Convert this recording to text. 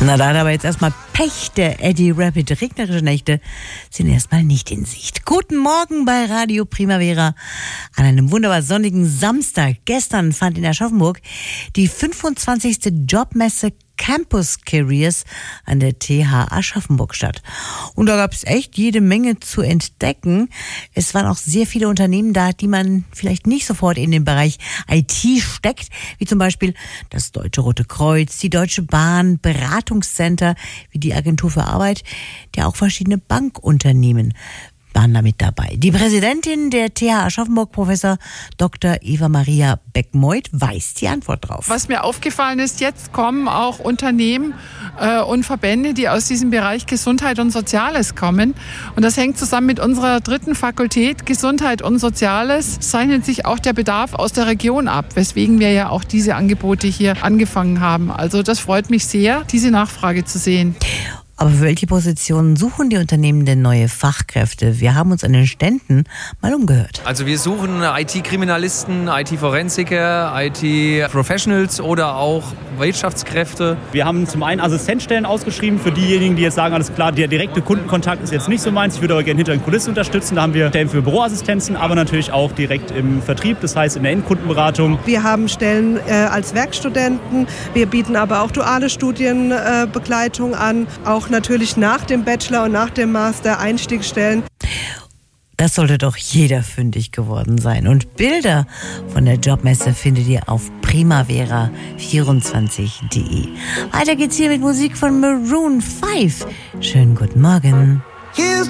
Na, da hat aber jetzt erstmal Pech, der Eddie Rapid. Regnerische Nächte sind erstmal nicht in Sicht. Guten Morgen bei Radio Primavera an einem wunderbar sonnigen Samstag. Gestern fand in Aschaffenburg die 25. Jobmesse Campus Careers an der TH Aschaffenburg statt. Und da gab es echt jede Menge zu entdecken. Es waren auch sehr viele Unternehmen da, die man vielleicht nicht sofort in den Bereich IT steckt, wie zum Beispiel das Deutsche Rote Kreuz, die Deutsche Bahn, Beratungscenter wie die Agentur für Arbeit, ja auch verschiedene Bankunternehmen waren damit dabei. Die Präsidentin der TH Aschaffenburg, Professor Dr. Eva-Maria Beckmoit, weiß die Antwort drauf. Was mir aufgefallen ist, jetzt kommen auch Unternehmen und Verbände, die aus diesem Bereich Gesundheit und Soziales kommen. Und das hängt zusammen mit unserer dritten Fakultät Gesundheit und Soziales. Zeichnet sich auch der Bedarf aus der Region ab, weswegen wir ja auch diese Angebote hier angefangen haben. Also das freut mich sehr, diese Nachfrage zu sehen. Aber für welche Positionen suchen die Unternehmen denn neue Fachkräfte? Wir haben uns an den Ständen mal umgehört. Also wir suchen IT-Kriminalisten, IT-Forensiker, IT-Professionals oder auch Wirtschaftskräfte. Wir haben zum einen Assistenzstellen ausgeschrieben für diejenigen, die jetzt sagen, alles klar, der direkte Kundenkontakt ist jetzt nicht so meins, ich würde aber gerne hinter den Kulissen unterstützen. Da haben wir Stellen für Büroassistenzen, aber natürlich auch direkt im Vertrieb, das heißt in der Endkundenberatung. Wir haben Stellen als Werkstudenten, wir bieten aber auch duale Studienbegleitung an, auch natürlich nach dem Bachelor und nach dem Master Einstiegsstellen. Das sollte doch jeder fündig geworden sein. Und Bilder von der Jobmesse findet ihr auf primavera24.de. Weiter geht's hier mit Musik von Maroon 5. Schönen guten Morgen.